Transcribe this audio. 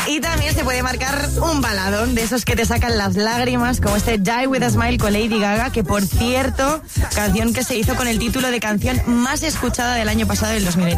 Y también se puede marcar un baladón de esos que te sacan las lágrimas, como este Die With A Smile con Lady Gaga, que por cierto, canción que se hizo con el título de canción más escuchada del año pasado, del 2020.